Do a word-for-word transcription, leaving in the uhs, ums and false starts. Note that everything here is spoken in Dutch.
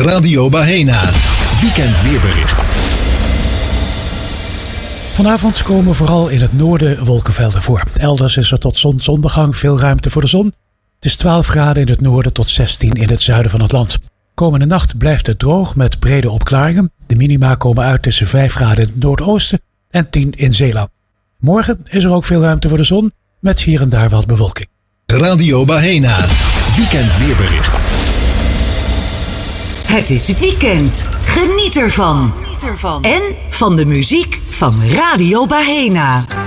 Radio Bahena. Weekend weerbericht. Vanavond komen vooral in het noorden wolkenvelden voor. Elders is er tot zonsondergang veel ruimte voor de zon. Het is twaalf graden in het noorden tot zestien in het zuiden van het land. Komende nacht blijft het droog met brede opklaringen. De minima komen uit tussen vijf graden in het noordoosten en tien in Zeeland. Morgen is er ook veel ruimte voor de zon met hier en daar wat bewolking. Radio Bahena. Weekend weerbericht. Het is weekend. Geniet ervan. En van de muziek van Radio Bahena.